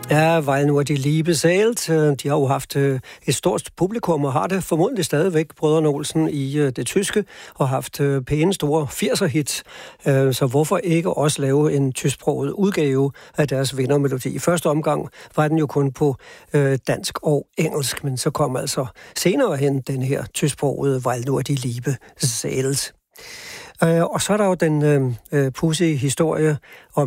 Ja, Weil nur die Liebe zählt. De har jo haft et stort publikum, og har det formodentlig stadigvæk, Brødrene Olsen, i det tyske, og haft pæne store 80'er-hits. Så hvorfor ikke også lave en tysksproget udgave af deres vindermelodi? I første omgang var den jo kun på dansk og engelsk, men så kom altså senere hen den her tysksprogede Weil nur die Liebe zählt. Og så er der jo den pudsige historie om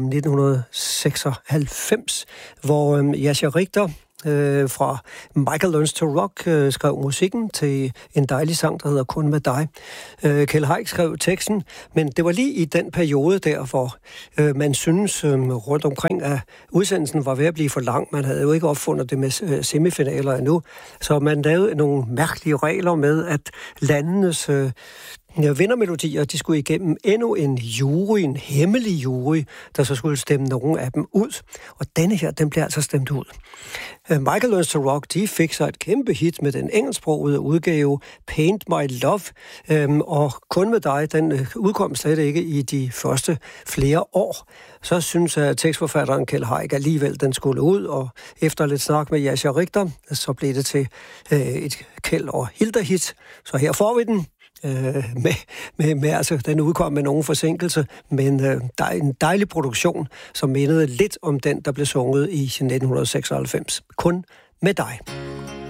1996, hvor Jascha Richter fra Michael Learns to Rock skrev musikken til en dejlig sang, der hedder Kun med dig. Kjeld Haik skrev teksten, men det var lige i den periode der, hvor man synes rundt omkring, at udsendelsen var ved at blive for lang. Man havde jo ikke opfundet det med semifinaler endnu, så man lavede nogle mærkelige regler med, at landenes vindermelodier, de skulle igennem endnu en jury, en hemmelig jury, der så skulle stemme nogle af dem ud. Og denne her, den blev altså stemt ud. Michael Learns to Rock, de fik sig et kæmpe hit med den engelsksprogede udgave Paint My Love, og Kun med dig, den udkom slet ikke i de første flere år. Så synes tekstforfatteren Kjeld Haik alligevel, den skulle ud, og efter lidt snak med Jascha Richter, så blev det til et Kjeld og Hilda-hit. Så her får vi den. Altså, den udkom med nogen forsinkelse, men der er en dejlig produktion, som mindede lidt om den, der blev sunget i 1996. Kun med dig.